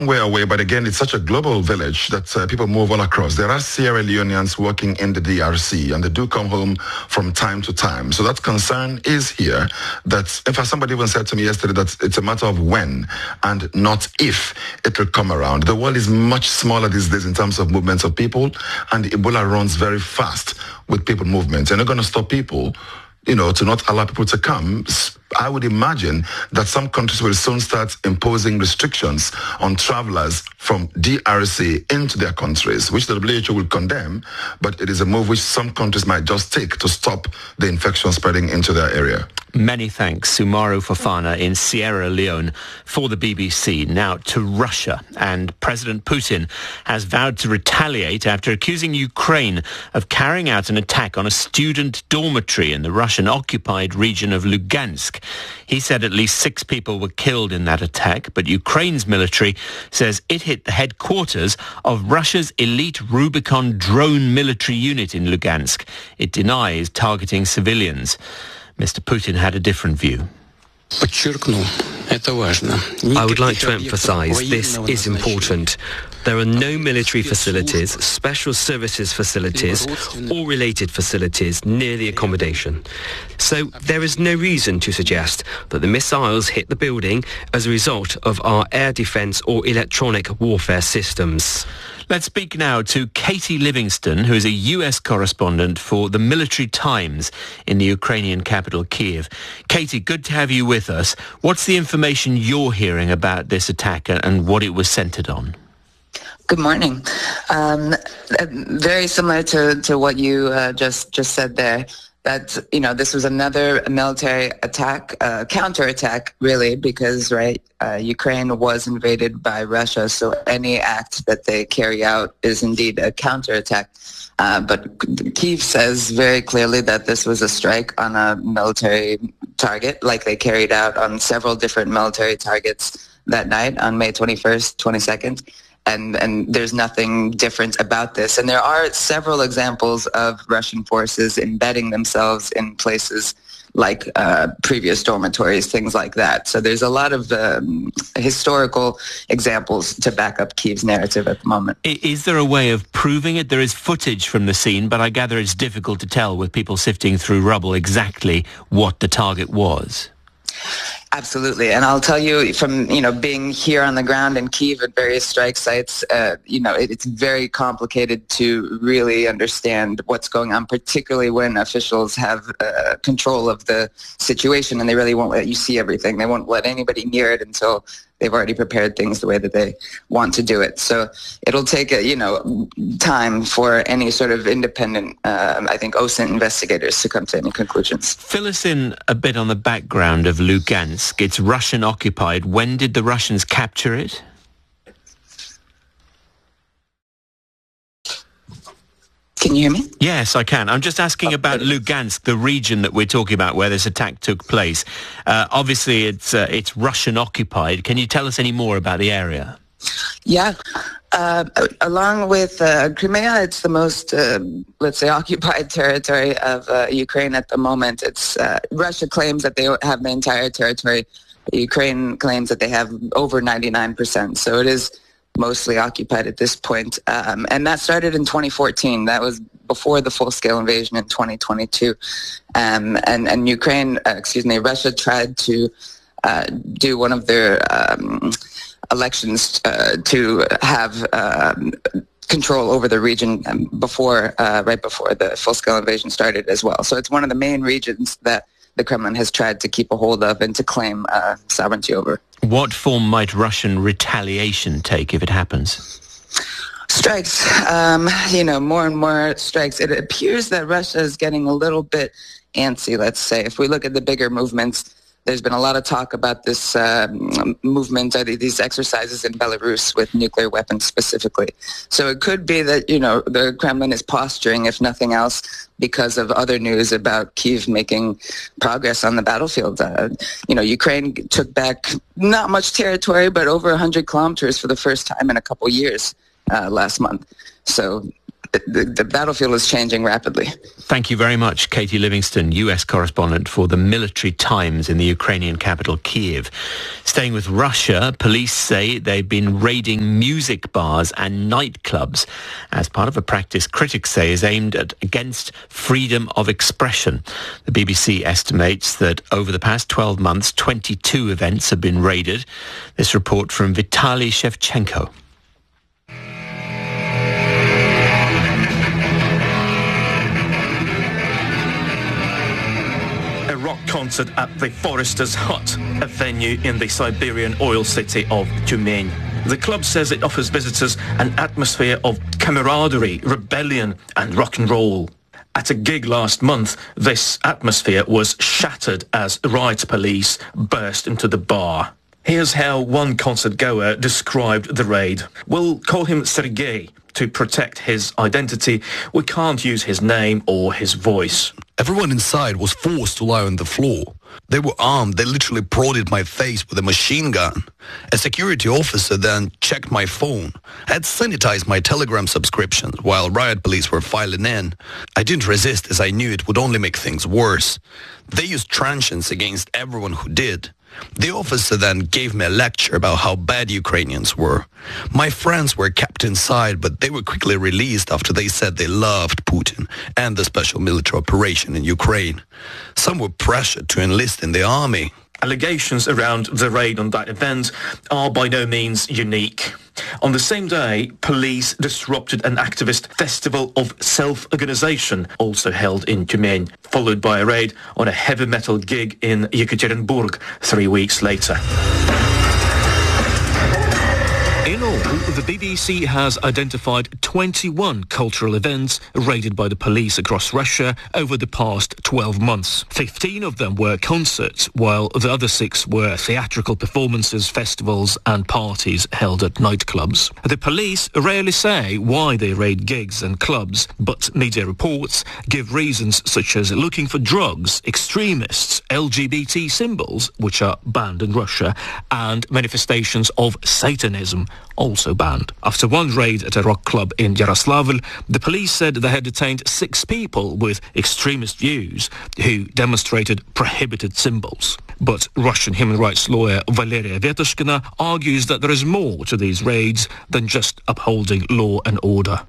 Way away, but again, it's such a global village that people move all across. There are Sierra Leoneans working in the DRC, and they do come home from time to time. So that concern is here. That, in fact, somebody even said to me yesterday that it's a matter of when and not if it will come around. The world is much smaller these days in terms of movements of people, and Ebola runs very fast with people movements. And they're going to stop people, to not allow people to come. I would imagine that some countries will soon start imposing restrictions on travelers from DRC into their countries, which the WHO will condemn, but it is a move which some countries might just take to stop the infection spreading into their area. Many thanks, Umaro Fofana in Sierra Leone for the BBC. Now to Russia, and President Putin has vowed to retaliate after accusing Ukraine of carrying out an attack on a student dormitory in the Russian-occupied region of Lugansk. He said at least 6 people were killed in that attack, but Ukraine's military says it hit the headquarters of Russia's elite Rubicon drone military unit in Lugansk. It denies targeting civilians. Mr. Putin had a different view. I would like to emphasize this is important. There are no military facilities, special services facilities, or related facilities near the accommodation. So there is no reason to suggest that the missiles hit the building as a result of our air defense or electronic warfare systems. Let's speak now to Katie Livingston, who is a US correspondent for the Military Times in the Ukrainian capital, Kyiv. Katie, good to have you with us. What's the information you're hearing about this attack and what it was centered on? Good morning. Very similar to what you just said there. That, this was another military attack, counterattack, really, because, Ukraine was invaded by Russia, so any act that they carry out is indeed a counterattack. But Kyiv says very clearly that this was a strike on a military target, like they carried out on several different military targets that night on May 21st, 22nd. And there's nothing different about this. And there are several examples of Russian forces embedding themselves in places like previous dormitories, things like that. So there's a lot of historical examples to back up Kyiv's narrative at the moment. Is there a way of proving it? There is footage from the scene, but I gather it's difficult to tell with people sifting through rubble exactly what the target was. Absolutely. And I'll tell you from, being here on the ground in Kyiv at various strike sites, it's very complicated to really understand what's going on, particularly when officials have control of the situation and they really won't let you see everything. They won't let anybody near it until they've already prepared things the way that they want to do it. So it'll take, time for any sort of independent, OSINT investigators to come to any conclusions. Fill us in a bit on the background of Lugansk. It's Russian occupied. When did the Russians capture it? Can you hear me? Yes, I can. I'm just asking about Lugansk, the region that we're talking about where this attack took place. Obviously, it's Russian occupied. Can you tell us any more about the area? Yeah. Along with Crimea, it's the most, occupied territory of Ukraine at the moment. It's Russia claims that they have the entire territory. Ukraine claims that they have over 99%. So it is mostly occupied at this point. And that started in 2014. That was before the full-scale invasion in 2022. And Russia tried to do one of their elections to have control over the region right before the full-scale invasion started as well. So it's one of the main regions that the Kremlin has tried to keep a hold of and to claim sovereignty over. What form might Russian retaliation take if it happens? Strikes, more and more strikes. It appears that Russia is getting a little bit antsy, let's say. If we look at the bigger movements, there's been a lot of talk about this movement, these exercises in Belarus with nuclear weapons specifically. So it could be that, the Kremlin is posturing, if nothing else, because of other news about Kyiv making progress on the battlefield. Ukraine took back not much territory, but over 100 kilometers for the first time in a couple years last month. So the battlefield is changing rapidly. Thank you very much, Katie Livingston, US correspondent for the Military Times in the Ukrainian capital, Kyiv. Staying with Russia, police say they've been raiding music bars and nightclubs as part of a practice critics say is aimed against freedom of expression. The BBC estimates that over the past 12 months, 22 events have been raided. This report from Vitaly Shevchenko. Concert at the Forester's Hut, a venue in the Siberian oil city of Tyumen. The club says it offers visitors an atmosphere of camaraderie, rebellion and rock and roll. At a gig last month, this atmosphere was shattered as riot police burst into the bar. Here's how one concert goer described the raid. We'll call him Sergei. To protect his identity, we can't use his name or his voice. Everyone inside was forced to lie on the floor. They were armed. They literally prodded my face with a machine gun. A security officer then checked my phone. I had sanitized my Telegram subscriptions while riot police were filing in. I didn't resist as I knew it would only make things worse. They used truncheons against everyone who did. The officer then gave me a lecture about how bad Ukrainians were. My friends were kept inside, but they were quickly released after they said they loved Putin and the special military operation in Ukraine. Some were pressured to enlist in the army. Allegations around the raid on that event are by no means unique. On the same day, police disrupted an activist festival of self-organization, also held in Tyumen, followed by a raid on a heavy metal gig in Yekaterinburg 3 weeks later. In all, the BBC has identified 21 cultural events raided by the police across Russia over the past 12 months. 15 of them were concerts, while the other 6 were theatrical performances, festivals and parties held at nightclubs. The police rarely say why they raid gigs and clubs, but media reports give reasons such as looking for drugs, extremists, LGBT symbols, which are banned in Russia, and manifestations of Satanism, also banned. After one raid at a rock club in Yaroslavl, the police said they had detained 6 people with extremist views who demonstrated prohibited symbols. But Russian human rights lawyer Valeria Vetushkina argues that there is more to these raids than just upholding law and order.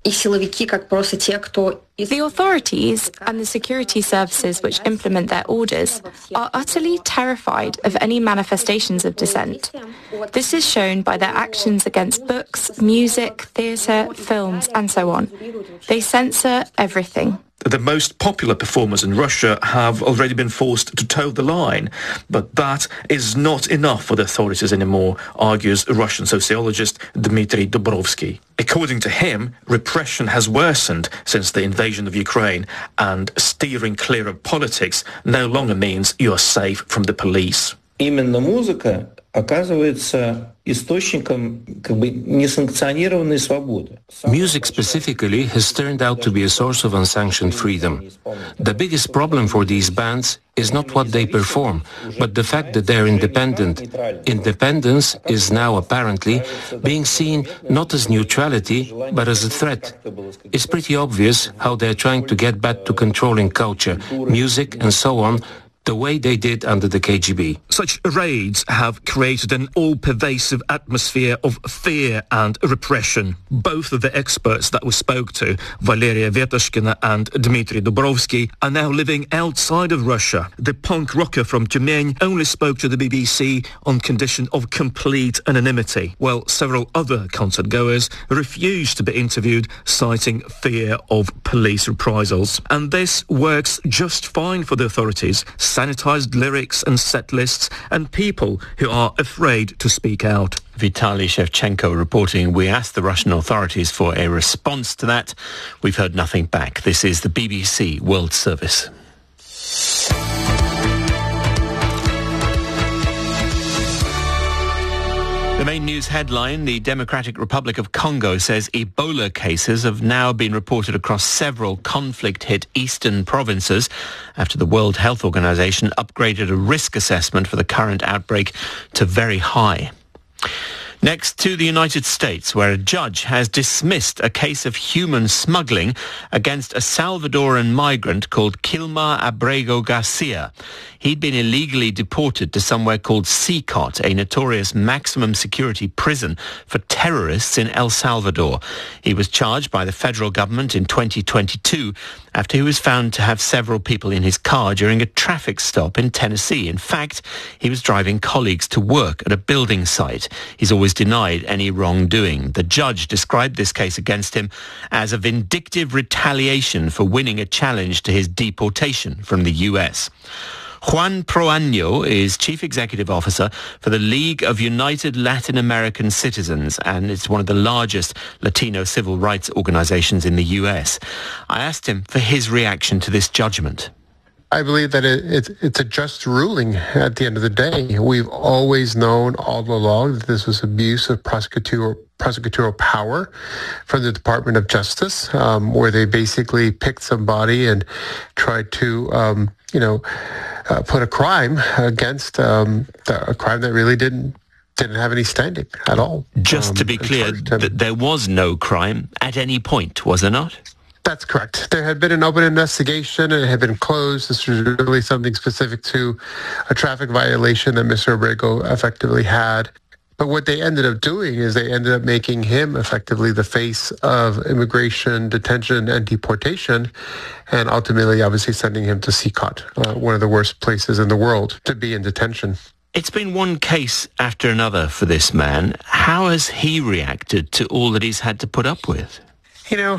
The authorities and the security services which implement their orders are utterly terrified of any manifestations of dissent. This is shown by their actions against books, music, theatre, films and so on. They censor everything. The most popular performers in Russia have already been forced to toe the line, but that is not enough for the authorities anymore, argues Russian sociologist Dmitry Dubrovsky. According to him, repression has worsened since the invasion of Ukraine, and steering clear of politics no longer means you are safe from the police. Именно музыка оказывается источником несанкционированной свободы. Music specifically has turned out to be a source of unsanctioned freedom. The biggest problem for these bands is not what they perform, but the fact that they're independent. Independence is now apparently being seen not as neutrality, but as a threat. It's pretty obvious how they're trying to get back to controlling culture, music and so on, the way they did under the KGB. Such raids have created an all-pervasive atmosphere of fear and repression. Both of the experts that we spoke to, Valeria Vetushkina and Dmitry Dubrovsky, are now living outside of Russia. The punk rocker from Tyumen only spoke to the BBC on condition of complete anonymity, while several other concert-goers refused to be interviewed, citing fear of police reprisals. And this works just fine for the authorities. Sanitized lyrics and set lists, and people who are afraid to speak out. Vitaly Shevchenko reporting. We asked the Russian authorities for a response to that. We've heard nothing back. This is the BBC World Service. The main news headline, the Democratic Republic of Congo says Ebola cases have now been reported across several conflict-hit eastern provinces after the World Health Organization upgraded a risk assessment for the current outbreak to very high. Next to the United States, where a judge has dismissed a case of human smuggling against a Salvadoran migrant called Kilmar Abrego Garcia. He'd been illegally deported to somewhere called CICOT, a notorious maximum security prison for terrorists in El Salvador. He was charged by the federal government in 2022 after he was found to have several people in his car during a traffic stop in Tennessee. In fact, he was driving colleagues to work at a building site. He's always denied any wrongdoing. The judge described this case against him as a vindictive retaliation for winning a challenge to his deportation from the US. Juan Proaño is Chief Executive Officer for the League of United Latin American Citizens, and it's one of the largest Latino civil rights organizations in the US. I asked him for his reaction to this judgment. I believe that it's a just ruling at the end of the day. We've always known all along that this was abuse of prosecutorial power from the Department of Justice, where they basically picked somebody and tried to, put a crime against a crime that really didn't have any standing at all. Just to be clear, there was no crime at any point, was there not? That's correct. There had been an open investigation and it had been closed. This was really something specific to a traffic violation that Mr. Abrego effectively had. But what they ended up doing is they ended up making him effectively the face of immigration, detention, and deportation, and ultimately, obviously, sending him to CICOT, one of the worst places in the world to be in detention. It's been one case after another for this man. How has he reacted to all that he's had to put up with? You know,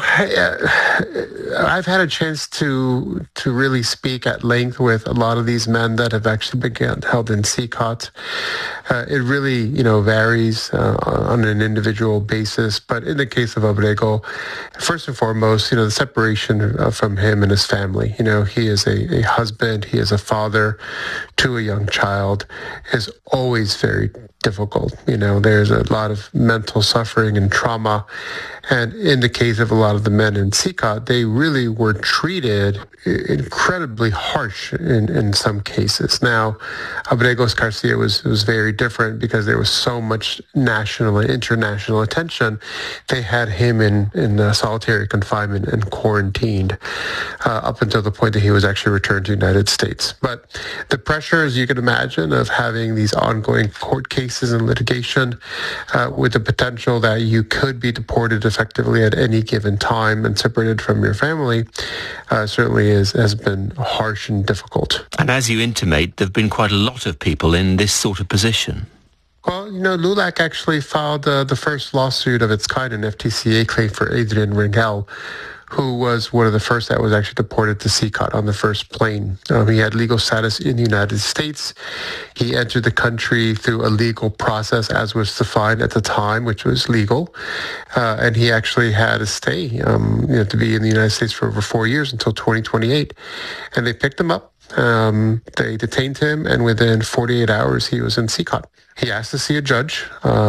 I've had a chance to really speak at length with a lot of these men that have actually been held in CICOT. It really, varies on an individual basis. But in the case of Abrego, first and foremost, the separation from him and his family. He is a husband, he is a father to a young child, is always very difficult. There's a lot of mental suffering and trauma. And in the case of a lot of the men in CICOT, they really were treated incredibly harsh in some cases. Now, Abrego Garcia was very different because there was so much national and international attention. They had him in solitary confinement and quarantined up until the point that he was actually returned to the United States. But the pressure, as you can imagine, of having these ongoing court cases and litigation with the potential that you could be deported effectively at any given time and separated from your family certainly has been harsh and difficult. And as you intimate, there have been quite a lot of people in this sort of position. Well, LULAC actually filed the first lawsuit of its kind, an FTCA claim for Adrian Rangel, who was one of the first that was actually deported to CICOT on the first plane. He had legal status in the United States. He entered the country through a legal process as was defined at the time, which was legal. And he actually had a stay, to be in the United States for over 4 years until 2028. And they picked him up. They detained him, and within 48 hours, he was in CICOT. He asked to see a judge.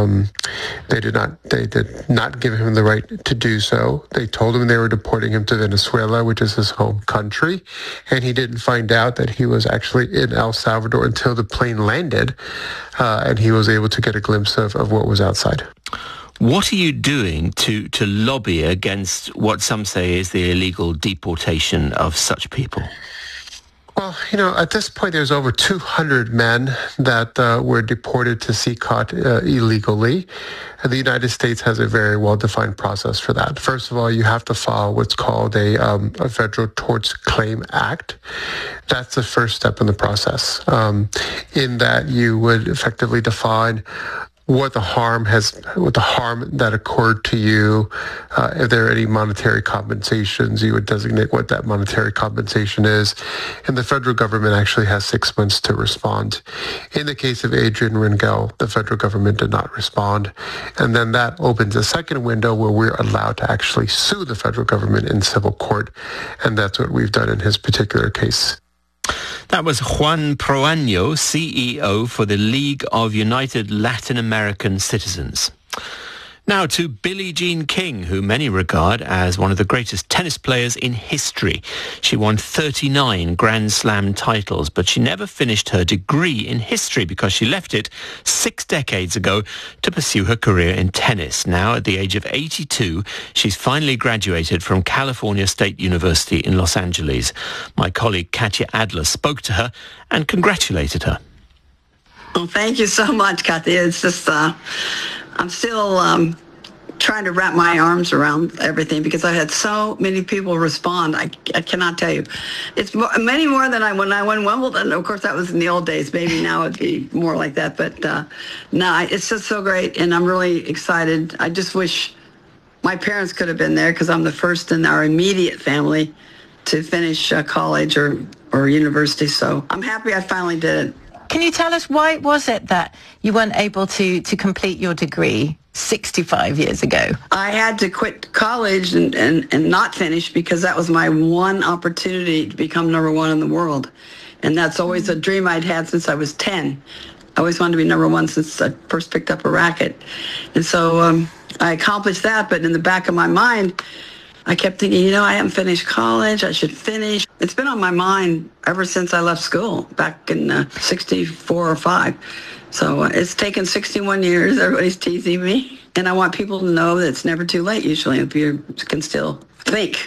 They did not give him the right to do so. They told him they were deporting him to Venezuela, which is his home country, and he didn't find out that he was actually in El Salvador until the plane landed, and he was able to get a glimpse of what was outside. What are you doing to lobby against what some say is the illegal deportation of such people? Well, at this point, there's over 200 men that were deported to CICOT illegally. The United States has a very well-defined process for that. First of all, you have to file what's called a Federal Tort Claims Act. That's the first step in the process, in that you would effectively define what the harm that occurred to you. If there are any monetary compensations, you would designate what that monetary compensation is. And the federal government actually has 6 months to respond. In the case of Adrian Rangel, the federal government did not respond. And then that opens a second window where we're allowed to actually sue the federal government in civil court. And that's what we've done in his particular case. That was Juan Proaño, CEO for the League of United Latin American Citizens. Now to Billie Jean King, who many regard as one of the greatest tennis players in history. She won 39 Grand Slam titles, but she never finished her degree in history because she left it 6 decades ago to pursue her career in tennis. Now, at the age of 82, she's finally graduated from California State University in Los Angeles. My colleague Katya Adler spoke to her and congratulated her. Well, thank you so much, Katya. It's just, I'm still trying to wrap my arms around everything because I had so many people respond. I cannot tell you. It's many more than when I won Wimbledon. Of course, that was in the old days. Maybe now it'd be more like that. But no, it's just so great, and I'm really excited. I just wish my parents could have been there because I'm the first in our immediate family to finish college or university. So I'm happy I finally did it. Can you tell us why was it that you weren't able to complete your degree 65 years ago? I had to quit college and not finish because that was my one opportunity to become number one in the world. And that's always a dream I'd had since I was 10. I always wanted to be number one since I first picked up a racket. And so I accomplished that, but in the back of my mind, I kept thinking, I haven't finished college. I should finish. It's been on my mind ever since I left school back in 64 or 5. So it's taken 61 years. Everybody's teasing me. And I want people to know that it's never too late, usually, if you can still think,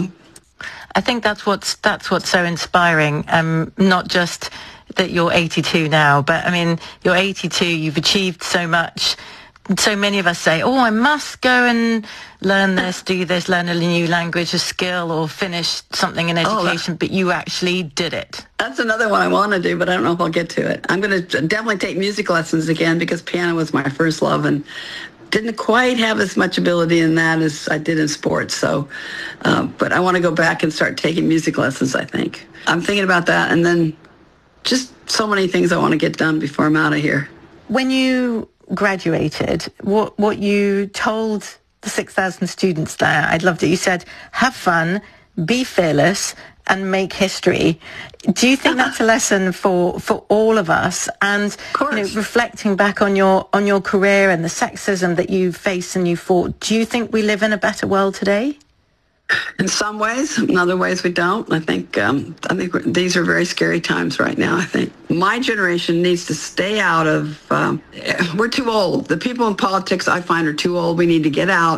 I think that's what's so inspiring. Not just that you're 82 now, but, you're 82, you've achieved so much. So many of us say, I must go and learn this, do this, learn a new language, a skill, or finish something in education, but you actually did it. That's another one I want to do, but I don't know if I'll get to it. I'm going to definitely take music lessons again because piano was my first love and didn't quite have as much ability in that as I did in sports. So, but I want to go back and start taking music lessons, I think. I'm thinking about that, and then just so many things I want to get done before I'm out of here. When you graduated, what you told the 6,000 students there, I loved it. You said, have fun, be fearless, and make history. Do you think that's a lesson for all of us? And reflecting back on your career and the sexism that you faced and you fought, do you think we live in a better world today? In some ways, in other ways we don't. I think these are very scary times right now. I think my generation needs to stay out of. We're too old. The people in politics I find are too old. We need to get out.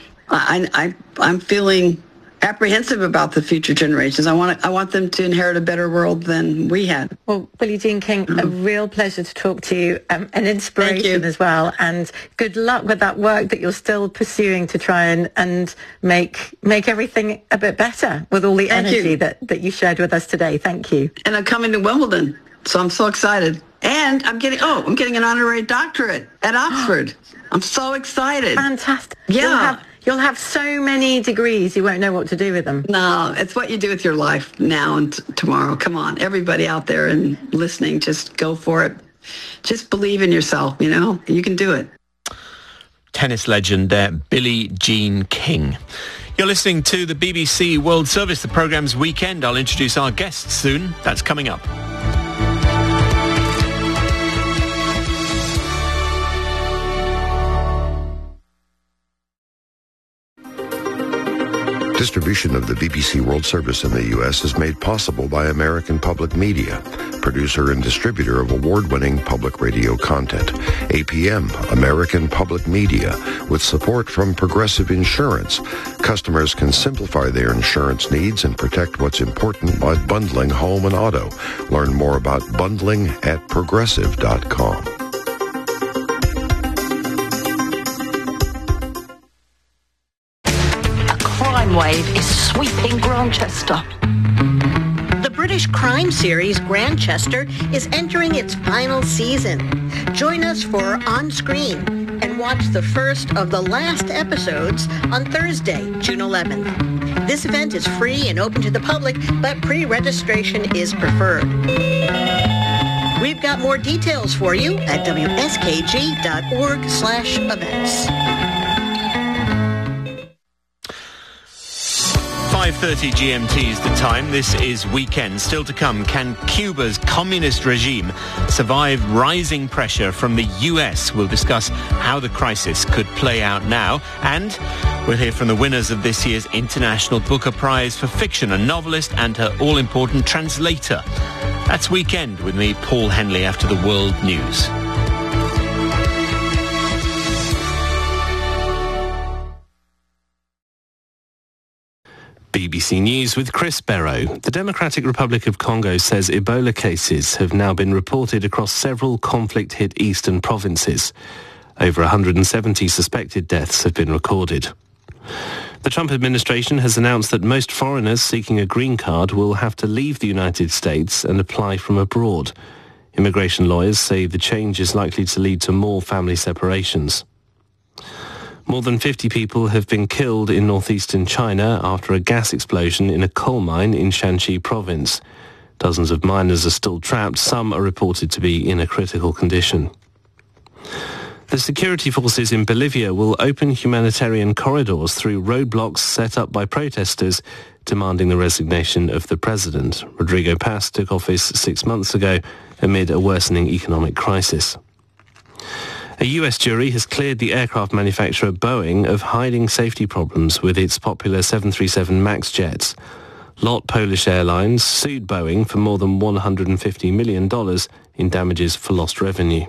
I'm feeling apprehensive about the future generations. I want them to inherit a better world than we had. Well, Billie Jean King, a real pleasure to talk to you, an inspiration as well, and good luck with that work that you're still pursuing to try and make everything a bit better with all the energy that you shared with us today. Thank you. And I'm coming to Wimbledon, so I'm so excited. And I'm getting an honorary doctorate at Oxford. I'm so excited. Fantastic. Yeah. You'll have so many degrees, you won't know what to do with them. No, it's what you do with your life now and tomorrow. Come on, everybody out there and listening, just go for it. Just believe in yourself, you can do it. Tennis legend there, Billie Jean King. You're listening to the BBC World Service, the programme's Weekend. I'll introduce our guests soon. That's coming up. Distribution of the BBC World Service in the U.S. is made possible by American Public Media, producer and distributor of award-winning public radio content. APM, American Public Media, with support from Progressive Insurance. Customers can simplify their insurance needs and protect what's important by bundling home and auto. Learn more about bundling at progressive.com. Wave is sweeping Grantchester. The British crime series Grantchester is entering its final season. Join us for On Screen and watch the first of the last episodes on Thursday, June 11th. This event is free and open to the public, but pre-registration is preferred. We've got more details for you at wskg.org/events. 9:30 GMT is the time. This is Weekend. Still to come, can Cuba's communist regime survive rising pressure from the US? We'll discuss how the crisis could play out now. And we'll hear from the winners of this year's International Booker Prize for Fiction, a novelist and her all-important translator. That's Weekend with me, Paul Henley, after the world news. BBC News with Chris Barrow. The Democratic Republic of Congo says Ebola cases have now been reported across several conflict-hit eastern provinces. Over 170 suspected deaths have been recorded. The Trump administration has announced that most foreigners seeking a green card will have to leave the United States and apply from abroad. Immigration lawyers say the change is likely to lead to more family separations. More than 50 people have been killed in northeastern China after a gas explosion in a coal mine in Shanxi province. Dozens of miners are still trapped. Some are reported to be in a critical condition. The security forces in Bolivia will open humanitarian corridors through roadblocks set up by protesters demanding the resignation of the president. Rodrigo Paz took office 6 months ago amid a worsening economic crisis. A US jury has cleared the aircraft manufacturer Boeing of hiding safety problems with its popular 737 MAX jets. LOT Polish Airlines sued Boeing for more than $150 million in damages for lost revenue.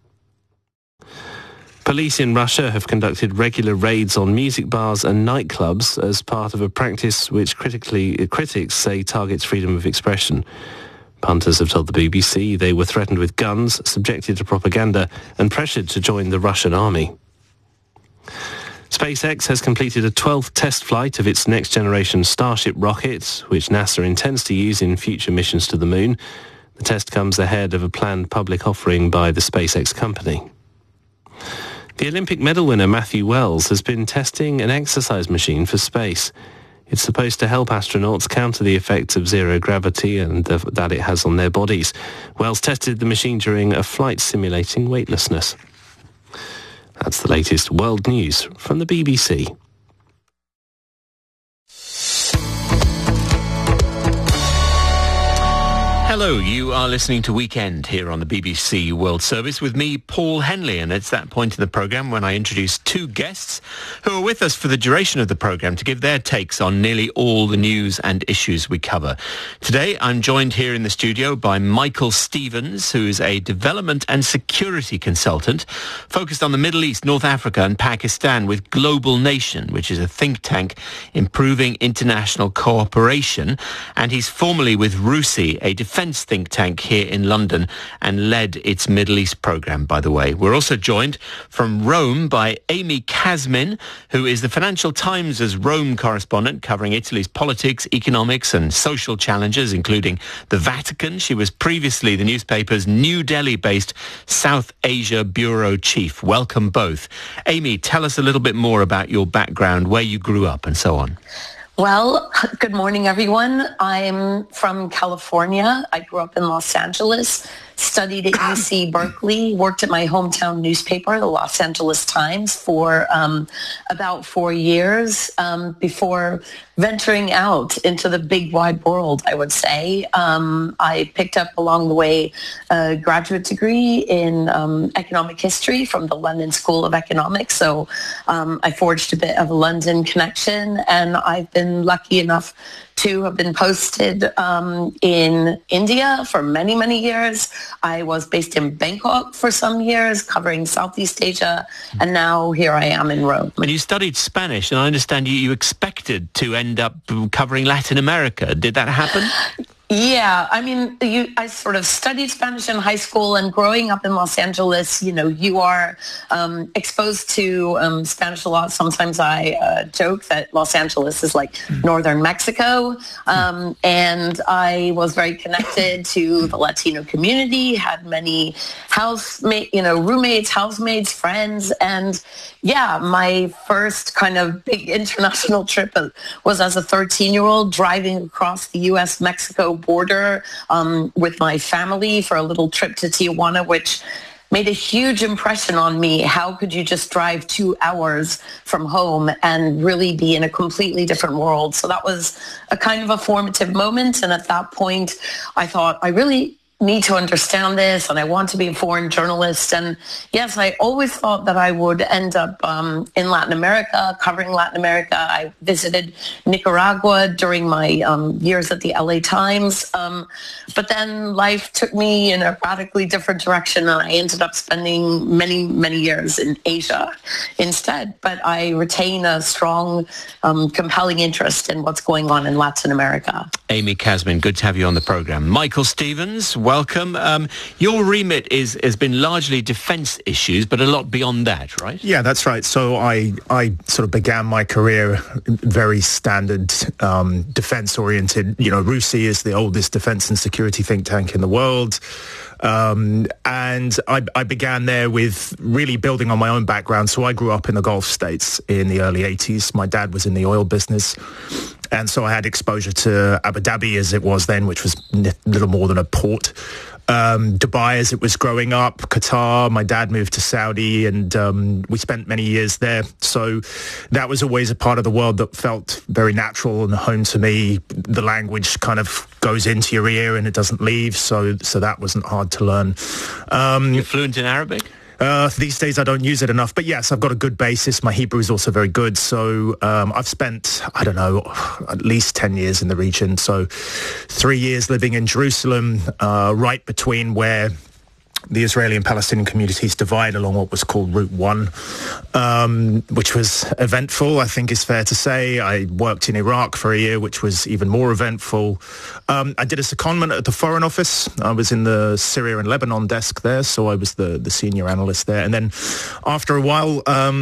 Police in Russia have conducted regular raids on music bars and nightclubs as part of a practice which critics say targets freedom of expression. Punters have told the BBC they were threatened with guns, subjected to propaganda and pressured to join the Russian army. SpaceX has completed a 12th test flight of its next-generation Starship rocket, which NASA intends to use in future missions to the moon. The test comes ahead of a planned public offering by the SpaceX company. The Olympic medal winner Matthew Wells has been testing an exercise machine for space. It's supposed to help astronauts counter the effects of zero gravity and that it has on their bodies. Wells tested the machine during a flight simulating weightlessness. That's the latest world news from the BBC. Hello, you are listening to Weekend here on the BBC World Service with me, Paul Henley, and it's that point in the programme when I introduce two guests who are with us for the duration of the programme to give their takes on nearly all the news and issues we cover. Today, I'm joined here in the studio by Michael Stevens, who is a development and security consultant focused on the Middle East, North Africa and Pakistan with Global Nation, which is a think tank improving international cooperation, and he's formerly with RUSI, a defence think tank here in London, and led its Middle East programme, by the way. We're also joined from Rome by Amy Kazmin, who is the Financial Times' Rome correspondent covering Italy's politics, economics and social challenges, including the Vatican. She was previously the newspaper's New Delhi-based South Asia bureau chief. Welcome both. Amy, tell us a little bit more about your background, where you grew up and so on. Well, good morning, everyone. I'm from California. I grew up in Los Angeles, studied at UC Berkeley, worked at my hometown newspaper, the Los Angeles Times, for about 4 years before venturing out into the big wide world, I would say. I picked up along the way a graduate degree in economic history from the London School of Economics. So I forged a bit of a London connection, and I've been lucky enough to have been posted in India for many, many years. I was based in Bangkok for some years, covering Southeast Asia, and now here I am in Rome. And you studied Spanish, and I understand you expected to end up covering Latin America. Did that happen? Yeah, I mean, I sort of studied Spanish in high school, and growing up in Los Angeles, you are exposed to Spanish a lot. Sometimes I joke that Los Angeles is like northern Mexico, and I was very connected to the Latino community, had many roommates, housemates, friends, and yeah, my first kind of big international trip was as a 13-year-old driving across the U.S.-Mexico border with my family for a little trip to Tijuana, which made a huge impression on me. How could you just drive 2 hours from home and really be in a completely different world? So that was a kind of a formative moment. And at that point, I thought, I really need to understand this, and I want to be a foreign journalist. And yes, I always thought that I would end up in Latin America, covering Latin America. I visited Nicaragua during my years at the LA Times. But then life took me in a radically different direction, and I ended up spending many, many years in Asia instead. But I retain a strong, compelling interest in what's going on in Latin America. Amy Kasmin, good to have you on the program. Michael Stevens, welcome. Your remit has been largely defence issues, but a lot beyond that, right? Yeah, that's right. So I sort of began my career very standard defence-oriented. You know, RUSI is the oldest defence and security think tank in the world. And I began there with really building on my own background. So I grew up in the Gulf states in the early 80s. My dad was in the oil business. And so I had exposure to Abu Dhabi as it was then, which was little more than a port. Dubai as it was growing up, Qatar, my dad moved to Saudi, and we spent many years there. So that was always a part of the world that felt very natural and home to me. The language kind of goes into your ear and it doesn't leave, so that wasn't hard to learn. You're fluent in Arabic? These days I don't use it enough, but yes, I've got a good basis. My Hebrew is also very good. So I've spent, I don't know, at least 10 years in the region. So 3 years living in Jerusalem, right between where the Israeli and Palestinian communities divide along what was called Route 1, which was eventful, I think is fair to say. I worked in Iraq for a year, which was even more eventful. I did a secondment at the Foreign Office. I was in the Syria and Lebanon desk there, so I was the senior analyst there. And then after a while,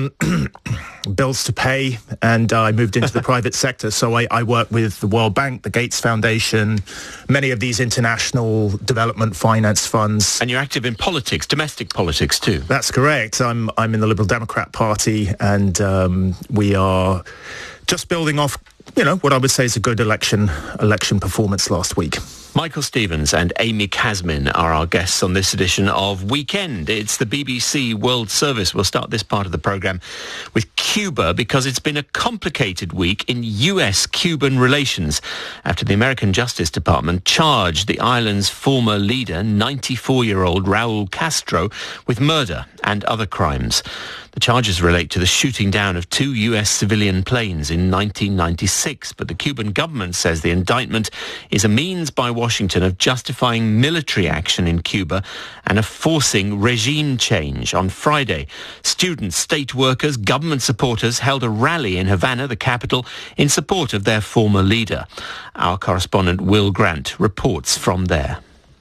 bills to pay, and I moved into the private sector. So I work with the World Bank, the Gates Foundation, many of these international development finance funds. And you're active in politics, domestic politics too. That's correct. I'm in the Liberal Democrat Party, and we are just building off, you know, what I would say is a good election performance last week. Michael Stevens and Amy Kasmin are our guests on this edition of Weekend. It's the BBC World Service. We'll start this part of the programme with Cuba because it's been a complicated week in US-Cuban relations after the American Justice Department charged the island's former leader, 94-year-old Raul Castro, with murder and other crimes. The charges relate to the shooting down of 2 US civilian planes in 1996, but the Cuban government says the indictment is a means by Washington of justifying military action in Cuba and of forcing regime change. On Friday, students, state workers, government supporters held a rally in Havana, the capital, in support of their former leader. Our correspondent Will Grant reports from there.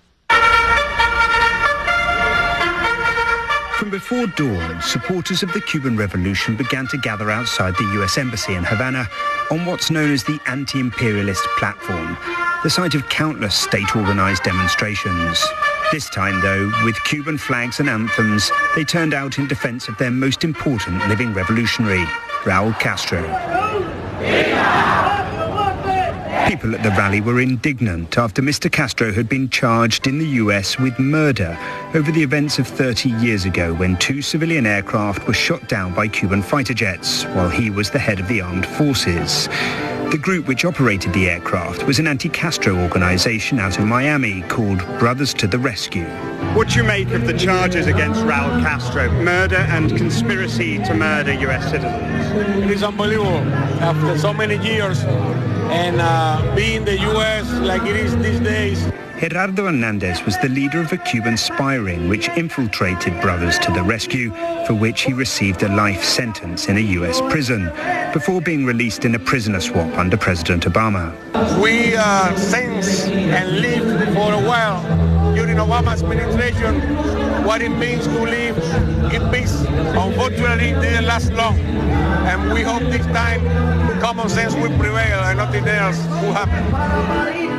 From before dawn, supporters of the Cuban Revolution began to gather outside the US Embassy in Havana on what's known as the anti-imperialist platform, the site of countless state-organized demonstrations. This time, though, with Cuban flags and anthems, they turned out in defense of their most important living revolutionary, Raul Castro. People at the rally were indignant after Mr. Castro had been charged in the US with murder over the events of 30 years ago when 2 civilian aircraft were shot down by Cuban fighter jets while he was the head of the armed forces. The group which operated the aircraft was an anti-Castro organization out of Miami called Brothers to the Rescue. What do you make of the charges against Raul Castro, murder and conspiracy to murder US citizens? It is unbelievable. After so many years and being the US like it is these days. Gerardo Hernandez was the leader of a Cuban spy ring which infiltrated Brothers to the Rescue, for which he received a life sentence in a US prison, before being released in a prisoner swap under President Obama. We sense and live for a while during Obama's administration what it means to live in peace. Unfortunately, it didn't last long, and we hope this time common sense will prevail and nothing else will happen.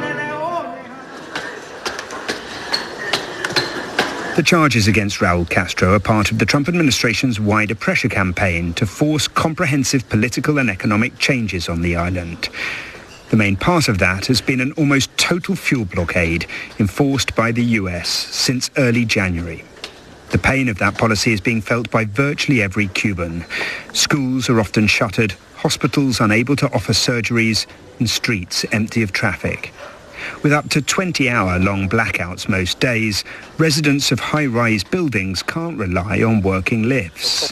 The charges against Raul Castro are part of the Trump administration's wider pressure campaign to force comprehensive political and economic changes on the island. The main part of that has been an almost total fuel blockade enforced by the US since early January. The pain of that policy is being felt by virtually every Cuban. Schools are often shuttered, hospitals unable to offer surgeries, and streets empty of traffic. With up to 20-hour-long blackouts most days, residents of high-rise buildings can't rely on working lifts.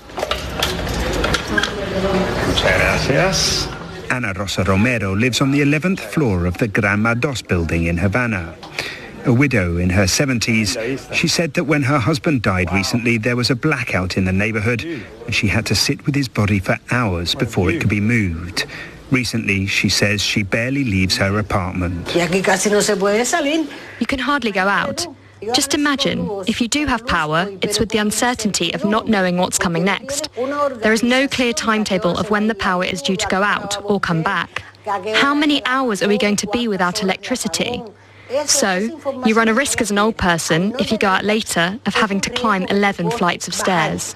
Ana Rosa Romero lives on the 11th floor of the Granma Dos building in Havana. A widow in her 70s, she said that when her husband died recently, there was a blackout in the neighborhood and she had to sit with his body for hours before it could be moved. Recently, she says she barely leaves her apartment. You can hardly go out. Just imagine, if you do have power, it's with the uncertainty of not knowing what's coming next. There is no clear timetable of when the power is due to go out or come back. How many hours are we going to be without electricity? So, you run a risk as an old person, if you go out later, of having to climb 11 flights of stairs.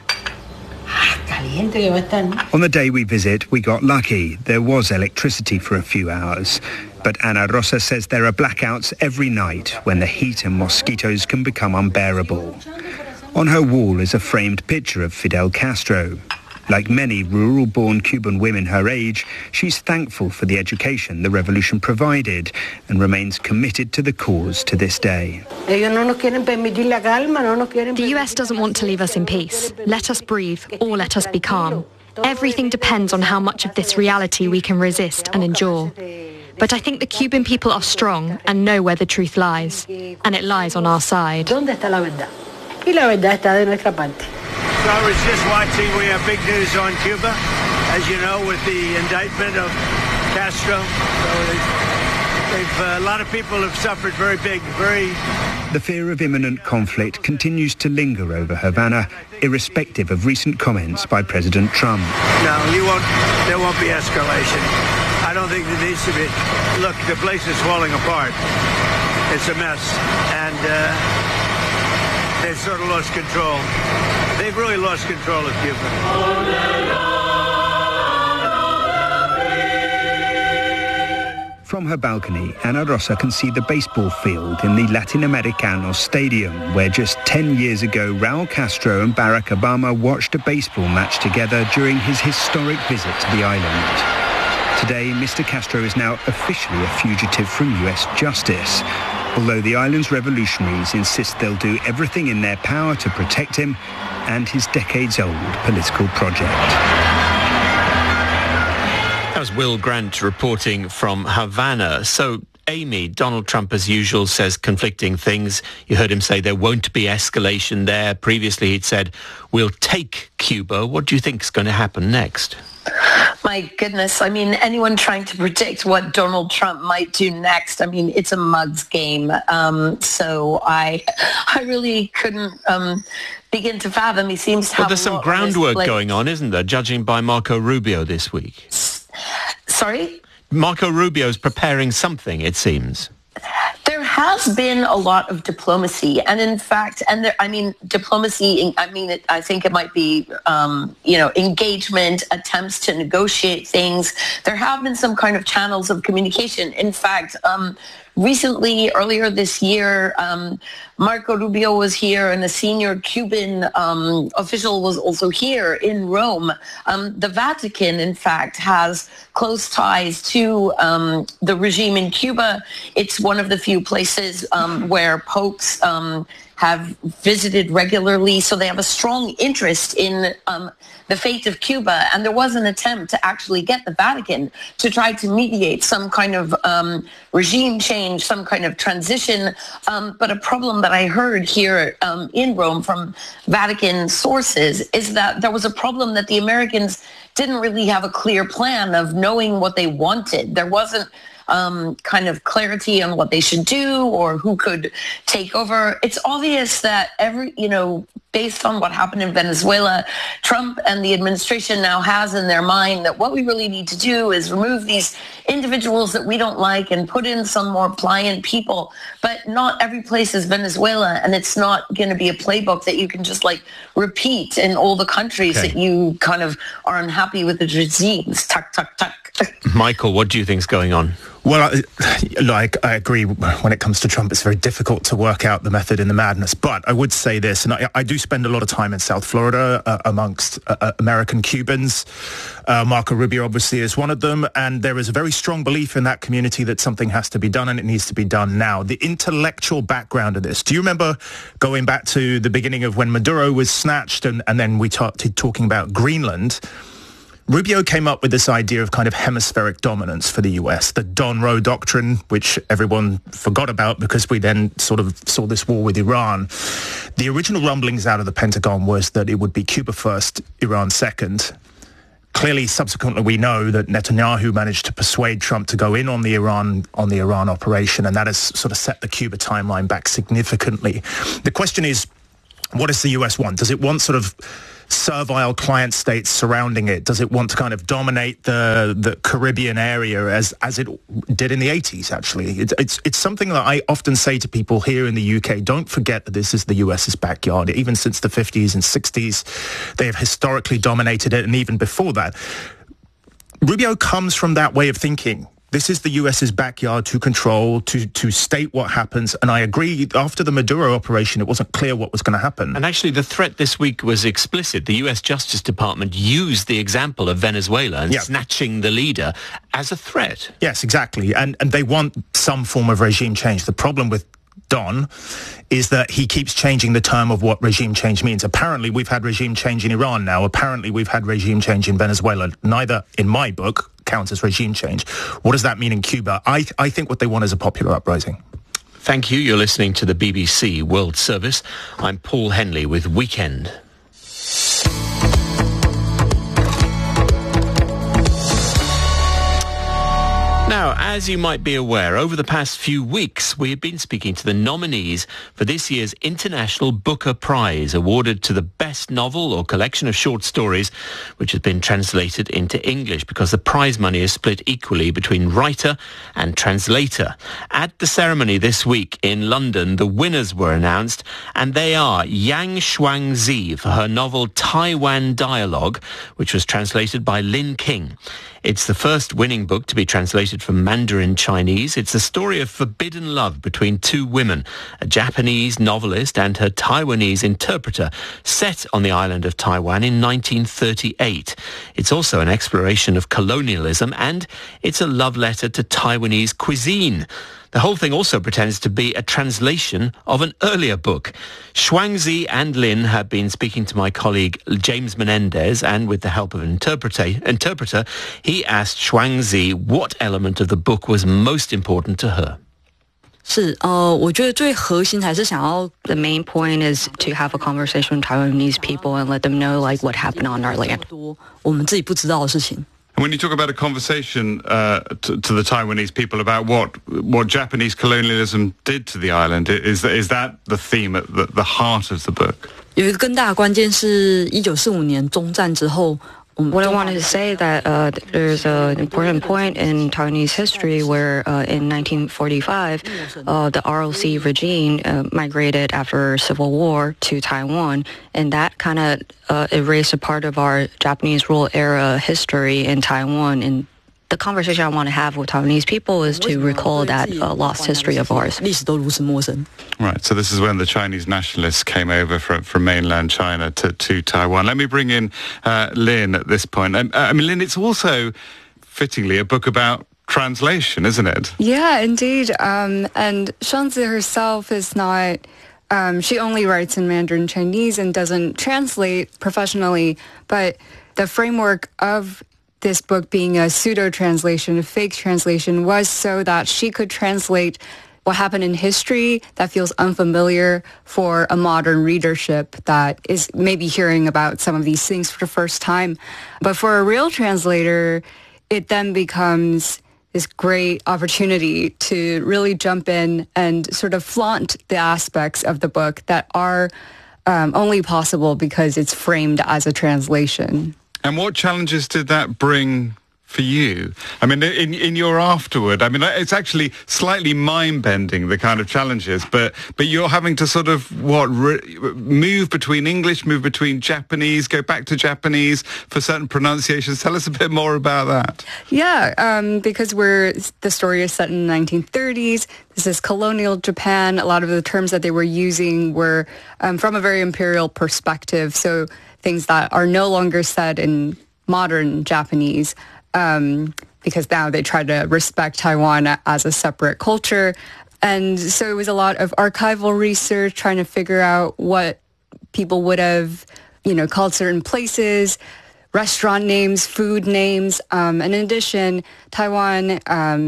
On the day we visit, we got lucky. There was electricity for a few hours. But Ana Rosa says there are blackouts every night when the heat and mosquitoes can become unbearable. On her wall is a framed picture of Fidel Castro. Like many rural-born Cuban women her age, she's thankful for the education the revolution provided and remains committed to the cause to this day. The US doesn't want to leave us in peace. Let us breathe, or let us be calm. Everything depends on how much of this reality we can resist and endure. But I think the Cuban people are strong and know where the truth lies. And it lies on our side. So I was just watching, we have big news on Cuba, as you know, with the indictment of Castro. So a lot of people have suffered The fear of imminent conflict continues to linger over Havana, irrespective of recent comments by President Trump. No, there won't be escalation. I don't think there needs to be. Look, the place is falling apart. It's a mess. And they've sort of lost control. They've really lost control of Cuba. From her balcony, Ana Rosa can see the baseball field in the Latinoamericano Stadium, where just 10 years ago, Raul Castro and Barack Obama watched a baseball match together during his historic visit to the island. Today, Mr. Castro is now officially a fugitive from US justice, although the island's revolutionaries insist they'll do everything in their power to protect him and his decades-old political project. That was Will Grant reporting from Havana. So, Amy, Donald Trump, as usual, says conflicting things. You heard him say there won't be escalation there. Previously, he'd said, we'll take Cuba. What do you think is going to happen next? My goodness. I mean, anyone trying to predict what Donald Trump might do next, I mean, it's a mug's game. So I really couldn't begin to fathom. He seems to have there's some groundwork going on, isn't there, judging by Marco Rubio this week? Sorry? Marco Rubio's preparing something, it seems. There has been a lot of diplomacy, and in fact, diplomacy. I think it might be, engagement, attempts to negotiate things. There have been some kind of channels of communication. In fact, recently, earlier this year, Marco Rubio was here, and a senior Cuban official was also here in Rome. The Vatican, in fact, has close ties to the regime in Cuba. It's one of the few places where popes have visited regularly, so they have a strong interest in the fate of Cuba. And there was an attempt to actually get the Vatican to try to mediate some kind of regime change, some kind of transition. But a problem that I heard here in Rome from Vatican sources is that there was a problem that the Americans didn't really have a clear plan of knowing what they wanted. There wasn't kind of clarity on what they should do or who could take over. It's obvious that based on what happened in Venezuela, Trump and the administration now has in their mind that what we really need to do is remove these individuals that we don't like and put in some more pliant people. But not every place is Venezuela, and it's not going to be a playbook that you can just repeat in all the countries that you kind of are unhappy with the regimes. Tuck, tuck, tuck. Michael, what do you think's going on? Well, I agree. When it comes to Trump, it's very difficult to work out the method in the madness. But I would say this, and I do spend a lot of time in South Florida amongst American Cubans. Marco Rubio obviously is one of them. And there is a very strong belief in that community that something has to be done, and it needs to be done now. The intellectual background of this. Do you remember going back to the beginning of when Maduro was snatched and then we started talking about Greenland? Rubio came up with this idea of kind of hemispheric dominance for the US, the Don Roe Doctrine, which everyone forgot about because we then sort of saw this war with Iran. The original rumblings out of the Pentagon was that it would be Cuba first, Iran second. Clearly, subsequently, we know that Netanyahu managed to persuade Trump to go in on the Iran operation, and that has sort of set the Cuba timeline back significantly. The question is, what does the US want? Does it want sort of servile client states surrounding it? Does it want to kind of dominate the Caribbean area as it did in the 80s, actually? It's something that I often say to people here in the UK, don't forget that this is the US's backyard. Even since the 50s and 60s, they have historically dominated it, and even before that. Rubio comes from that way of thinking. This is the US's backyard to control, to state what happens. And I agree, after the Maduro operation, it wasn't clear what was going to happen. And actually, the threat this week was explicit. The US Justice Department used the example of Venezuela and snatching the leader as a threat. Yes, exactly. And they want some form of regime change. The problem with Don is that he keeps changing the term of what regime change means. Apparently, we've had regime change in Iran now. Apparently, we've had regime change in Venezuela. Neither, in my book, counts as regime change. What does that mean in Cuba? I think what they want is a popular uprising. Thank you. You're listening to the BBC World Service. I'm Paul Henley with Weekend. Now, as you might be aware, over the past few weeks, we have been speaking to the nominees for this year's International Booker Prize, awarded to the best novel or collection of short stories which has been translated into English, because the prize money is split equally between writer and translator. At the ceremony this week in London, the winners were announced, and they are Yang Xuangzi for her novel Taiwan Dialogue, which was translated by Lin King. It's the first winning book to be translated from Mandarin Chinese. It's a story of forbidden love between two women, a Japanese novelist and her Taiwanese interpreter, set on the island of Taiwan in 1938. It's also an exploration of colonialism, and it's a love letter to Taiwanese cuisine. The whole thing also pretends to be a translation of an earlier book. Xuangzi and Lin have been speaking to my colleague James Menendez, and with the help of an interpreter, he asked Xuangzi what element of the book was most important to her. The main point is to have a conversation with Taiwanese people and let them know what happened on our land. And when you talk about a conversation to the Taiwanese people about what Japanese colonialism did to the island, is that the theme at the heart of the book? What I wanted to say that there's an important point in Taiwanese history where in 1945, the ROC regime migrated after Civil War to Taiwan, and that kind of erased a part of our Japanese rule era history in Taiwan. And the conversation I want to have with Taiwanese people is to recall that lost history of ours. Right, so this is when the Chinese nationalists came over from mainland China to Taiwan. Let me bring in Lin at this point. Lin, it's also, fittingly, a book about translation, isn't it? Yeah, indeed. And Xuangzi herself is not... she only writes in Mandarin Chinese and doesn't translate professionally, but the framework of this book being a pseudo-translation, a fake translation, was so that she could translate what happened in history that feels unfamiliar for a modern readership that is maybe hearing about some of these things for the first time. But for a real translator, it then becomes this great opportunity to really jump in and sort of flaunt the aspects of the book that are only possible because it's framed as a translation. And what challenges did that bring for you? I mean, in your afterward, I mean, it's actually slightly mind-bending, the kind of challenges, but you're having to sort of, move between English, move between Japanese, go back to Japanese for certain pronunciations. Tell us a bit more about that. Yeah, because the story is set in the 1930s. This is colonial Japan. A lot of the terms that they were using were from a very imperial perspective, so things that are no longer said in modern Japanese. Because now they try to respect Taiwan as a separate culture. And so it was a lot of archival research, trying to figure out what people would have, called certain places, restaurant names, food names. And in addition, Taiwan,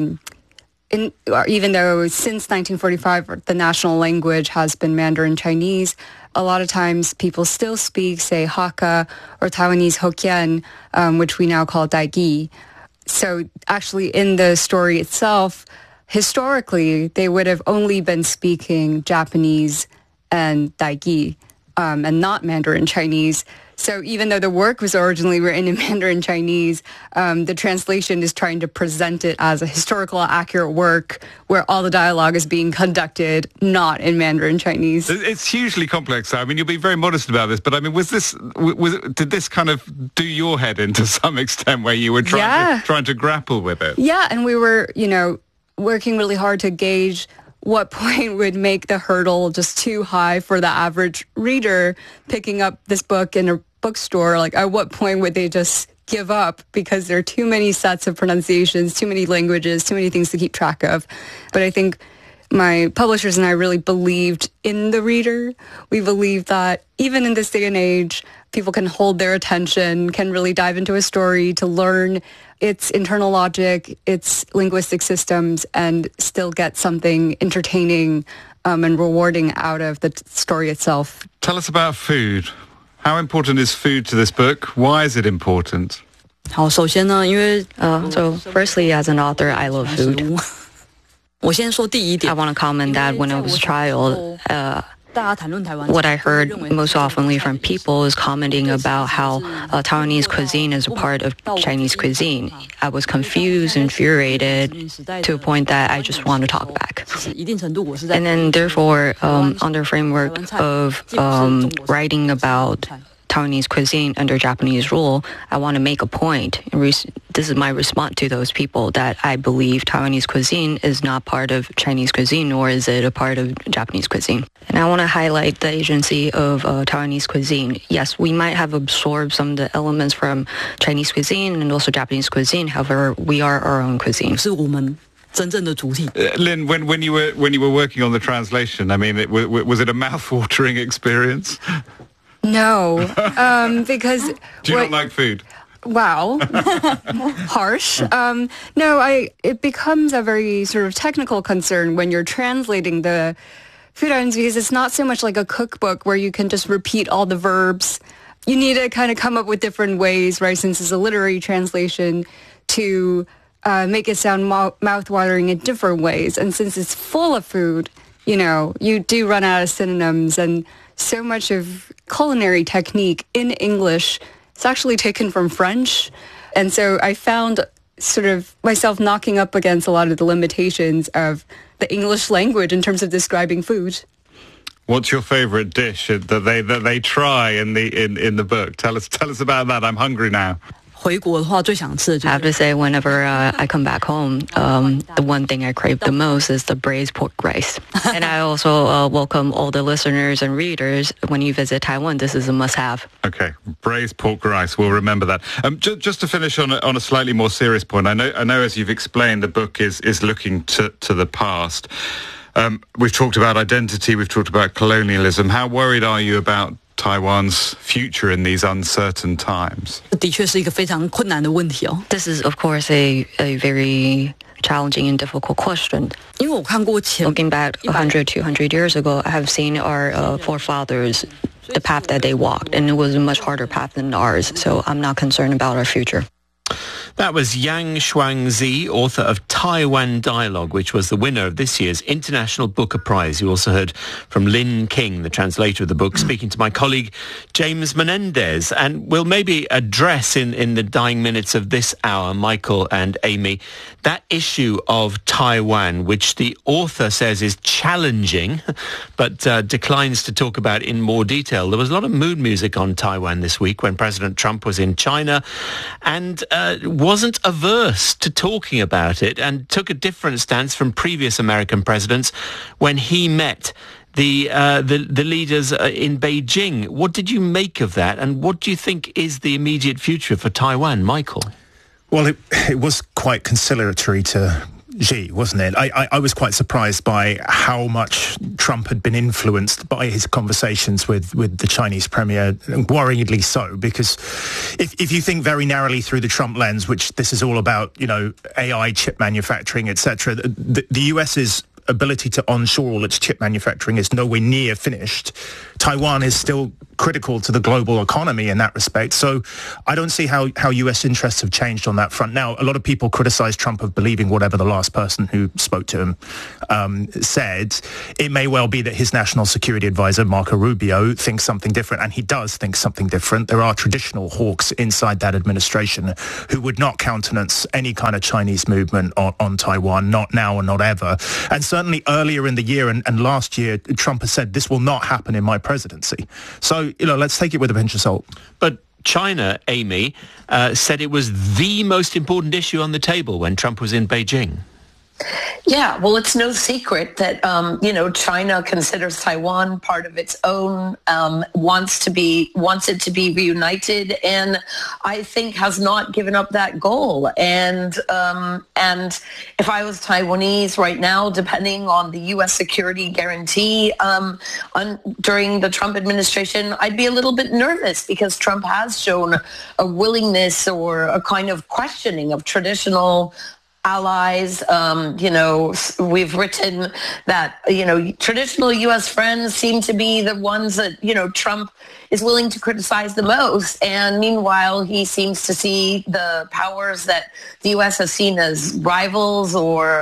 even though since 1945 the national language has been Mandarin Chinese, a lot of times people still speak, say, Hakka or Taiwanese Hokkien, which we now call Daigi. So actually in the story itself, historically, they would have only been speaking Japanese and Daigi and not Mandarin Chinese. So even though the work was originally written in Mandarin Chinese, the translation is trying to present it as a historical accurate work where all the dialogue is being conducted not in Mandarin Chinese. It's hugely complex. I mean, you'll be very modest about this, but I mean, did this kind of do your head in to some extent where you were trying to grapple with it? Yeah, and we were, working really hard to gauge what point would make the hurdle just too high for the average reader picking up this book in a bookstore. Like, at what point would they just give up because there are too many sets of pronunciations, too many languages, too many things to keep track of? But I think my publishers and I really believed in the reader. We believed that even in this day and age, people can hold their attention, can really dive into a story to learn its internal logic, its linguistic systems, and still get something entertaining and rewarding out of the story itself. Tell us about food. How important is food to this book? Why is it important? So firstly, as an author, I love food. I want to comment that when I was a child, what I heard most oftenly from people is commenting about how Taiwanese cuisine is a part of Chinese cuisine. I was confused, infuriated, to a point that I just want to talk back. And then therefore, on the framework of writing about Taiwanese cuisine under Japanese rule, I want to make a point. This is my response to those people that I believe Taiwanese cuisine is not part of Chinese cuisine, nor is it a part of Japanese cuisine. And I want to highlight the agency of Taiwanese cuisine. Yes, we might have absorbed some of the elements from Chinese cuisine and also Japanese cuisine. However, we are our own cuisine. Lynn, when you were working on the translation, I mean, was it a mouth-watering experience? No, because... Do you not like food? Wow. Harsh. It becomes a very sort of technical concern when you're translating the food items, because it's not so much like a cookbook where you can just repeat all the verbs. You need to kind of come up with different ways, right, since it's a literary translation, to make it sound mouth-watering in different ways. And since it's full of food, you do run out of synonyms, and so much of culinary technique in English is actually taken from French. And so I found sort of myself knocking up against a lot of the limitations of the English language in terms of describing food. What's your favorite dish that they try in the book? Tell us about that. I'm hungry now. I have to say, whenever I come back home, the one thing I crave the most is the braised pork rice. And I also welcome all the listeners and readers. When you visit Taiwan, this is a must-have. Okay, braised pork rice. We'll remember that. Just to finish on a slightly more serious point, I know as you've explained, the book is looking to the past. We've talked about identity. We've talked about colonialism. How worried are you about Taiwan's future in these uncertain times? This is, of course, a very challenging and difficult question. Looking back 100, 200 years ago, I have seen our forefathers, the path that they walked, and it was a much harder path than ours, so I'm not concerned about our future. That was Yang Shuangzi, author of Taiwan Dialogue, which was the winner of this year's International Booker Prize. You also heard from Lynn King, the translator of the book, speaking to my colleague James Menendez. And we'll maybe address in the dying minutes of this hour, Michael and Amy, that issue of Taiwan, which the author says is challenging, but declines to talk about in more detail. There was a lot of mood music on Taiwan this week when President Trump was in China and wasn't averse to talking about it and took a different stance from previous American presidents when he met the leaders in Beijing. What did you make of that, and what do you think is the immediate future for Taiwan, Michael? Well, it was quite conciliatory to Xi, wasn't it? I was quite surprised by how much Trump had been influenced by his conversations with the Chinese premier, worryingly so, because if you think very narrowly through the Trump lens, which this is all about, AI, chip manufacturing, etc., the US's ability to onshore all its chip manufacturing is nowhere near finished. Taiwan is still critical to the global economy in that respect. So I don't see how US interests have changed on that front. Now, a lot of people criticize Trump of believing whatever the last person who spoke to him said. It may well be that his national security advisor, Marco Rubio, thinks something different, and he does think something different. There are traditional hawks inside that administration who would not countenance any kind of Chinese movement on Taiwan, not now and not ever. And certainly earlier in the year and last year, Trump has said this will not happen in my presidency. So, let's take it with a pinch of salt. But China, Amy, said it was the most important issue on the table when Trump was in Beijing. Yeah, well, it's no secret that, China considers Taiwan part of its own, wants it to be reunited, and I think has not given up that goal. And if I was Taiwanese right now, depending on the U.S. security guarantee during the Trump administration, I'd be a little bit nervous because Trump has shown a willingness or a kind of questioning of traditional allies. We've written that, traditional U.S. friends seem to be the ones that, Trump is willing to criticize the most. And meanwhile, he seems to see the powers that the U.S. has seen as rivals or,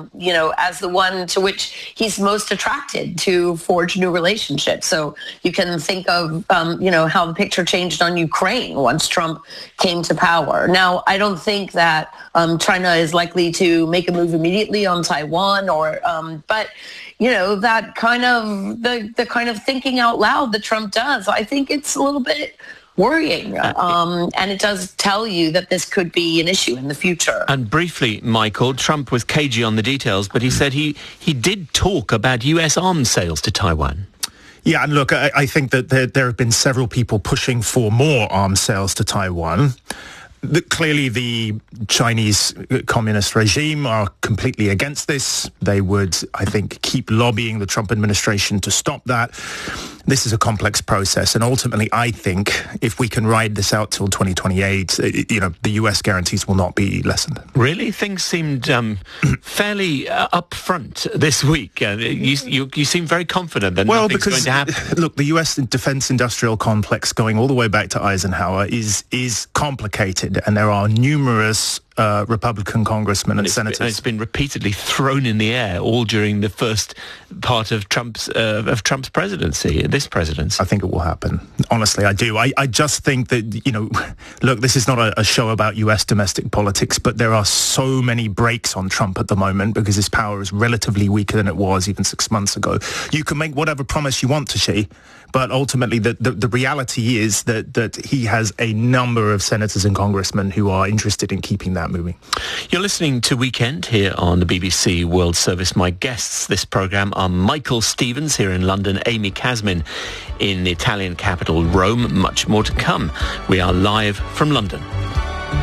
as the one to which he's most attracted to forge new relationships. So you can think of, how the picture changed on Ukraine once Trump came to power. Now, I don't think that China is likely to make a move immediately on Taiwan but that kind of the kind of thinking out loud that Trump does, I think it's a little bit worrying. And it does tell you that this could be an issue in the future. And briefly, Michael, Trump was cagey on the details, but he said he did talk about U.S. arms sales to Taiwan. Yeah, and look, I think that there have been several people pushing for more arms sales to Taiwan. Clearly, the Chinese communist regime are completely against this. They would, I think, keep lobbying the Trump administration to stop that. This is a complex process, and ultimately, I think if we can ride this out till 2028, the U.S. guarantees will not be lessened. Really? Things seemed fairly upfront this week. You seem very confident that nothing's going to happen. Look, the U.S. defense industrial complex going all the way back to Eisenhower is complicated, and there are numerous Republican congressmen and senators. It's been repeatedly thrown in the air all during the first part of Trump's presidency, this presidency. I think it will happen. Honestly, I do. I just think that, look, this is not a show about U.S. domestic politics, but there are so many brakes on Trump at the moment because his power is relatively weaker than it was even 6 months ago. You can make whatever promise you want to Xi, but ultimately the reality is that he has a number of senators and congressmen who are interested in keeping that moving. You're listening to Weekend here on the BBC World Service. My guests this programme are Michael Stevens here in London, Amy Kasmin in the Italian capital Rome. Much more to come. We are live from London.